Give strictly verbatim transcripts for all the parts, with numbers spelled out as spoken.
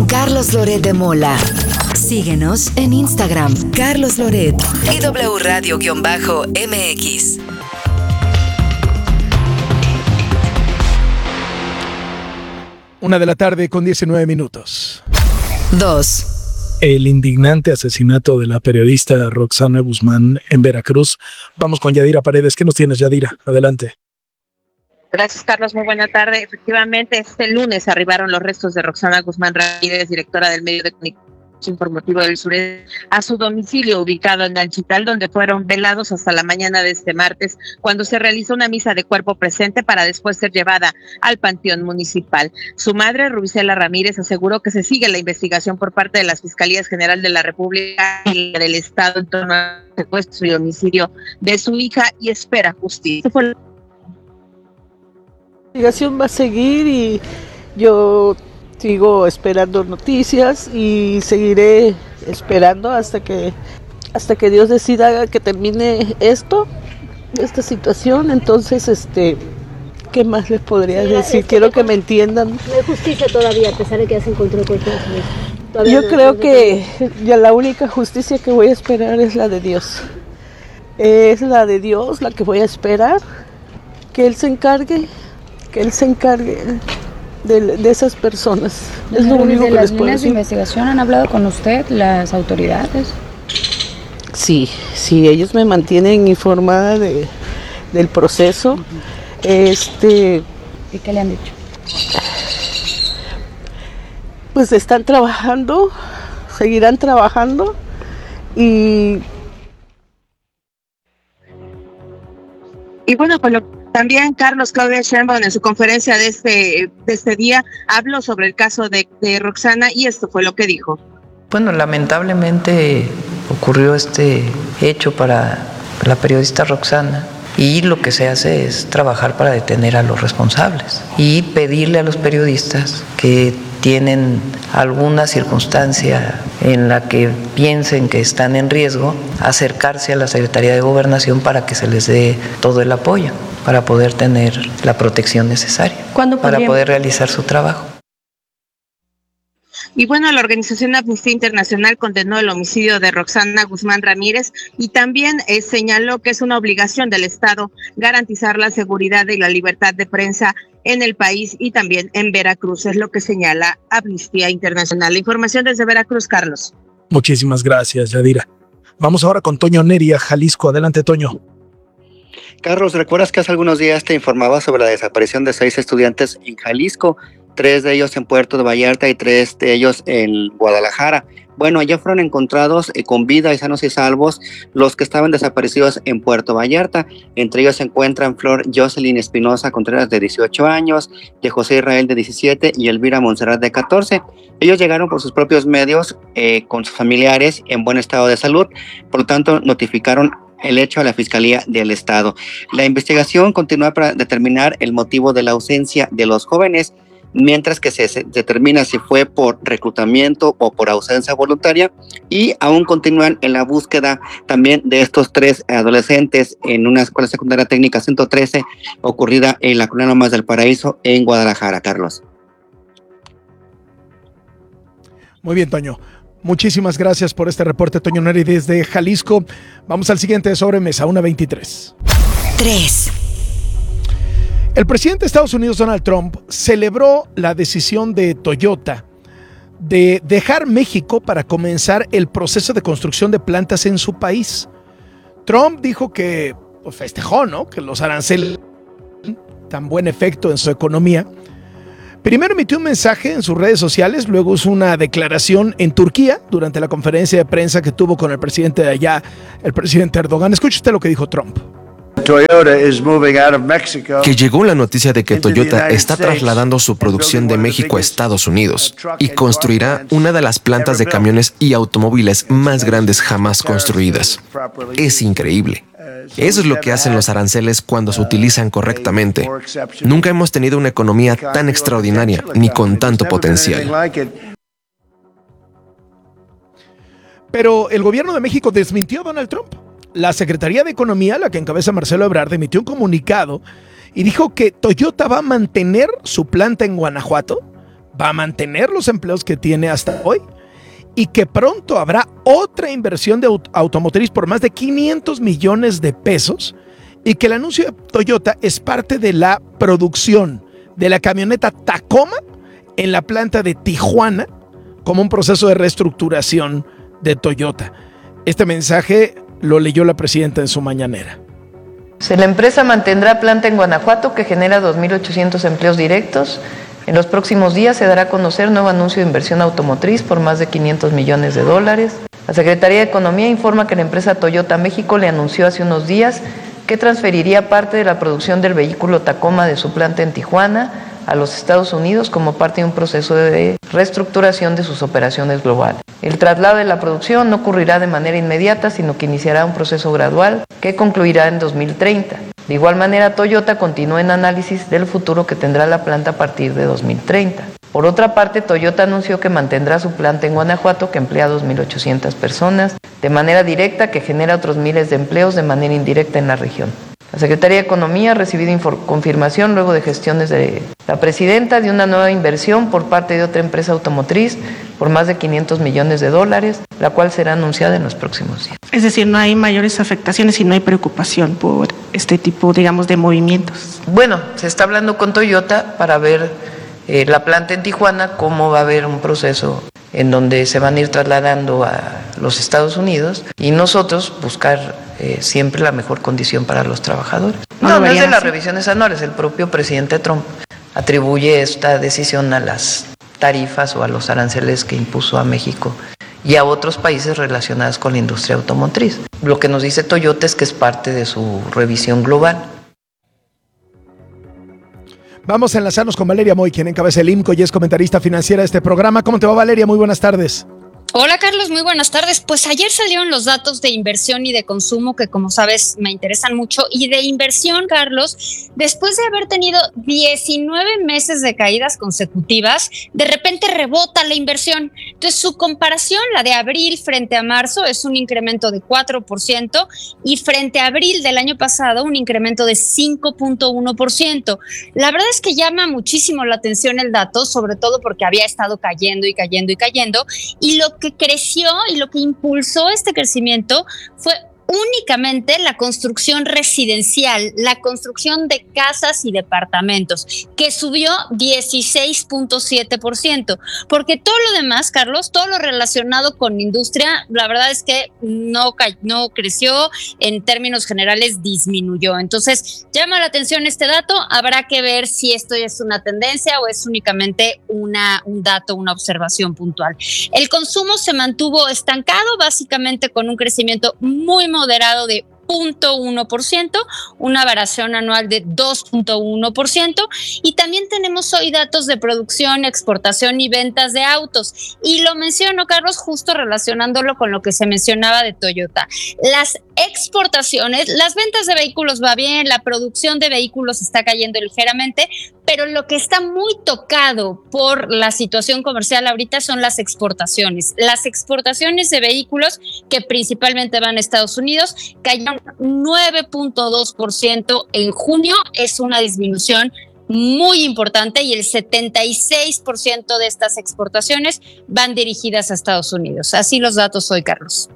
Carlos Loret de Mola. Síguenos en Instagram, Carlos Loret y W Radio-M X. Una de la tarde con diecinueve minutos. Dos. El indignante asesinato de la periodista Roxana Guzmán en Veracruz. Vamos con Yadira Paredes. ¿Qué nos tienes, Yadira? Adelante. Gracias, Carlos. Muy buena tarde. Efectivamente, este lunes arribaron los restos de Roxana Guzmán Ramírez, directora del medio de comunicación informativo del Sureste, a su domicilio ubicado en Nanchital, donde fueron velados hasta la mañana de este martes, cuando se realizó una misa de cuerpo presente para después ser llevada al Panteón Municipal. Su madre, Rubicela Ramírez, aseguró que se sigue la investigación por parte de las Fiscalías General de la República y del Estado en torno al secuestro y homicidio de su hija y espera justicia. La investigación va a seguir y yo sigo esperando noticias y seguiré esperando hasta que hasta que Dios decida que termine esto, esta situación. Entonces, este, ¿qué más les podría sí, decir? Quiero que me entiendan. No hay justicia todavía, a pesar de que ya se encontró el cuerpo de su hija. Yo no, creo no, que no. ya la única justicia que voy a esperar es la de Dios. Es la de Dios la que voy a esperar, que Él se encargue, que Él se encargue De, de esas personas. Es lo único que les puedo decir. ¿Las líneas de investigación han hablado con usted, las autoridades? Sí, sí, ellos me mantienen informada de, del proceso. Uh-huh. Este, ¿Y qué le han dicho? Pues están trabajando, seguirán trabajando y... Y bueno, pues lo También Carlos Claudia Sheinbaum en su conferencia de este, de este día habló sobre el caso de, de Roxana y esto fue lo que dijo. Bueno, lamentablemente ocurrió este hecho para la periodista Roxana y lo que se hace es trabajar para detener a los responsables y pedirle a los periodistas que tienen alguna circunstancia en la que piensen que están en riesgo, acercarse a la Secretaría de Gobernación para que se les dé todo el apoyo, para poder tener la protección necesaria, para poder realizar su trabajo. Y bueno, la organización Amnistía Internacional condenó el homicidio de Roxana Guzmán Ramírez y también eh, señaló que es una obligación del Estado garantizar la seguridad y la libertad de prensa en el país y también en Veracruz, es lo que señala Amnistía Internacional. La información desde Veracruz, Carlos. Muchísimas gracias, Yadira. Vamos ahora con Toño Neri a Jalisco. Adelante, Toño. Carlos, ¿recuerdas que hace algunos días te informaba sobre la desaparición de seis estudiantes en Jalisco? Tres de ellos en Puerto de Vallarta y tres de ellos en Guadalajara. Bueno, allá fueron encontrados eh, con vida y sanos y salvos los que estaban desaparecidos en Puerto Vallarta. Entre ellos se encuentran Flor Jocelyn Espinosa Contreras, de dieciocho años, de José Israel, de diecisiete, y Elvira Montserrat, de catorce. Ellos llegaron por sus propios medios, eh, con sus familiares en buen estado de salud. Por lo tanto, notificaron el hecho a la Fiscalía del Estado. La investigación continúa para determinar el motivo de la ausencia de los jóvenes, mientras que se, se determina si fue por reclutamiento o por ausencia voluntaria, y aún continúan en la búsqueda también de estos tres adolescentes en una escuela secundaria técnica ciento trece ocurrida en la colonia Lomas del Paraíso en Guadalajara, Carlos. Muy bien, Toño. Muchísimas gracias por este reporte, Toño Neri, desde Jalisco. Vamos al siguiente de sobremesa, una veintitrés. tres. El presidente de Estados Unidos, Donald Trump, celebró la decisión de Toyota de dejar México para comenzar el proceso de construcción de plantas en su país. Trump dijo que pues, festejó, ¿no?, que los aranceles tan buen efecto en su economía. Primero emitió un mensaje en sus redes sociales, luego hizo una declaración en Turquía durante la conferencia de prensa que tuvo con el presidente de allá, el presidente Erdogan. Escuche usted lo que dijo Trump. Que llegó la noticia de que Toyota está trasladando su producción de México a Estados Unidos y construirá una de las plantas de camiones y automóviles más grandes jamás construidas. Es increíble. Eso es lo que hacen los aranceles cuando se utilizan correctamente. Nunca hemos tenido una economía tan extraordinaria ni con tanto potencial. Pero el gobierno de México desmintió a Donald Trump. La Secretaría de Economía, la que encabeza Marcelo Ebrard, emitió un comunicado y dijo que Toyota va a mantener su planta en Guanajuato, va a mantener los empleos que tiene hasta hoy y que pronto habrá otra inversión de aut- automotriz por más de quinientos millones de pesos y que el anuncio de Toyota es parte de la producción de la camioneta Tacoma en la planta de Tijuana como un proceso de reestructuración de Toyota. Este mensaje lo leyó la presidenta en su mañanera. La empresa mantendrá planta en Guanajuato que genera dos mil ochocientos empleos directos. En los próximos días se dará a conocer nuevo anuncio de inversión automotriz por más de quinientos millones de dólares. La Secretaría de Economía informa que la empresa Toyota México le anunció hace unos días que transferiría parte de la producción del vehículo Tacoma de su planta en Tijuana a los Estados Unidos como parte de un proceso de reestructuración de sus operaciones globales. El traslado de la producción no ocurrirá de manera inmediata, sino que iniciará un proceso gradual que concluirá en dos mil treinta. De igual manera, Toyota continúa en análisis del futuro que tendrá la planta a partir de dos mil treinta. Por otra parte, Toyota anunció que mantendrá su planta en Guanajuato, que emplea a dos mil ochocientas personas, de manera directa, que genera otros miles de empleos de manera indirecta en la región. La Secretaría de Economía ha recibido infor- confirmación luego de gestiones de la presidenta de una nueva inversión por parte de otra empresa automotriz por más de quinientos millones de dólares, la cual será anunciada en los próximos días. Es decir, no hay mayores afectaciones y no hay preocupación por este tipo, digamos, de movimientos. Bueno, se está hablando con Toyota para ver eh, la planta en Tijuana, cómo va a haber un proceso en donde se van a ir trasladando a los Estados Unidos y nosotros buscar eh, siempre la mejor condición para los trabajadores. No, no, no es de las revisiones anuales, el propio presidente Trump atribuye esta decisión a las tarifas o a los aranceles que impuso a México y a otros países relacionados con la industria automotriz. Lo que nos dice Toyota es que es parte de su revisión global. Vamos a enlazarnos con Valeria Moy, quien encabeza el I M C O y es comentarista financiera de este programa. ¿Cómo te va, Valeria? Muy buenas tardes. Hola Carlos, muy buenas tardes. Pues ayer salieron los datos de inversión y de consumo que, como sabes, me interesan mucho. Y de inversión, Carlos, después de haber tenido diecinueve meses de caídas consecutivas, de repente rebota la inversión. Entonces su comparación, la de abril frente a marzo, es un incremento de cuatro por ciento y frente a abril del año pasado un incremento de cinco punto uno por ciento. La verdad es que llama muchísimo la atención el dato, sobre todo porque había estado cayendo y cayendo y cayendo, y lo que creció y lo que impulsó este crecimiento fue únicamente la construcción residencial, la construcción de casas y departamentos, que subió dieciséis punto siete por ciento, porque todo lo demás, Carlos, todo lo relacionado con industria, la verdad es que no, no creció, en términos generales disminuyó. Entonces, llama la atención este dato, habrá que ver si esto es una tendencia o es únicamente una, un dato, una observación puntual. El consumo se mantuvo estancado, básicamente con un crecimiento muy moderado de cero punto uno por ciento, una variación anual de dos punto uno por ciento, y también tenemos hoy datos de producción, exportación y ventas de autos. Y lo menciono, Carlos, justo relacionándolo con lo que se mencionaba de Toyota. Las exportaciones, las ventas de vehículos va bien, la producción de vehículos está cayendo ligeramente, pero lo que está muy tocado por la situación comercial ahorita son las exportaciones. Las exportaciones de vehículos, que principalmente van a Estados Unidos, cayeron nueve punto dos por ciento en junio, es una disminución muy importante, y el setenta y seis por ciento de estas exportaciones van dirigidas a Estados Unidos. Así los datos hoy, Carlos.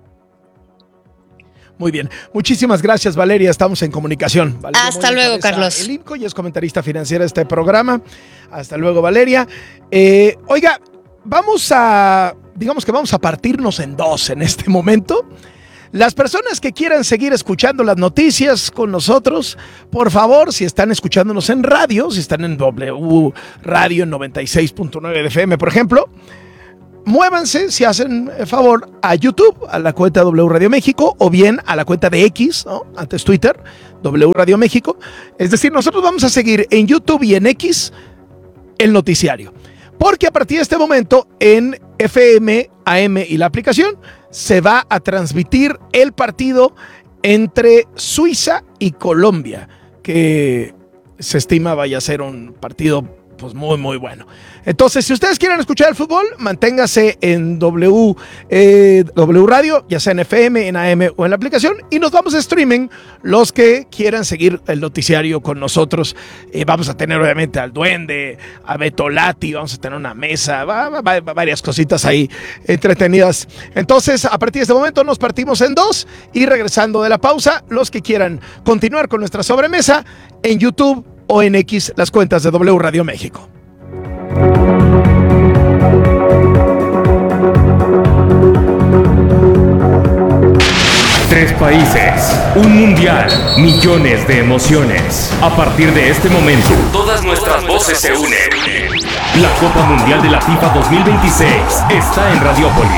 Muy bien, muchísimas gracias, Valeria, estamos en comunicación. Valeria Hasta Moy, luego, Carlos. El I M C O y es comentarista financiera de este programa. Hasta luego, Valeria. Eh, oiga, vamos a, digamos que vamos a partirnos en dos en este momento. Las personas que quieran seguir escuchando las noticias con nosotros, por favor, si están escuchándonos en radio, si están en W Radio en noventa y seis punto nueve de F M, por ejemplo, muévanse, si hacen favor, a YouTube, a la cuenta W Radio México, o bien a la cuenta de X, ¿no? Antes Twitter, W Radio México. Es decir, nosotros vamos a seguir en YouTube y en X el noticiario, porque a partir de este momento en F M, A M y la aplicación se va a transmitir el partido entre Suiza y Colombia, que se estima vaya a ser un partido pues muy, muy bueno. Entonces, si ustedes quieren escuchar el fútbol, manténgase en W, eh, W Radio, ya sea en F M, en A M o en la aplicación, y nos vamos a streaming los que quieran seguir el noticiario con nosotros. Eh, vamos a tener obviamente al Duende, a Beto Lati, vamos a tener una mesa, va, va, va, varias cositas ahí entretenidas. Entonces, a partir de este momento nos partimos en dos y regresando de la pausa, los que quieran continuar con nuestra sobremesa en YouTube o en X, las cuentas de W Radio México. Tres países, un mundial, millones de emociones. A partir de este momento, todas nuestras voces se unen. La Copa Mundial de la FIFA dos mil veintiséis está en Radiópolis.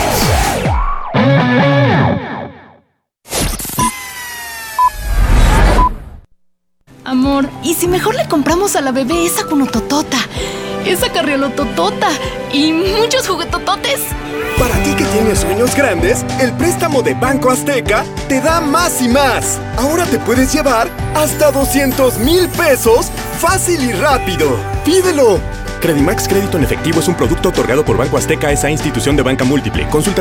Amor, ¿y si mejor le compramos a la bebé esa cunototota, esa carriolototota y muchos juguetototes? Para ti que tienes sueños grandes, el préstamo de Banco Azteca te da más y más. Ahora te puedes llevar hasta doscientos mil pesos fácil y rápido. ¡Pídelo! Credimax Crédito en Efectivo es un producto otorgado por Banco Azteca, esa institución de banca múltiple. Consulta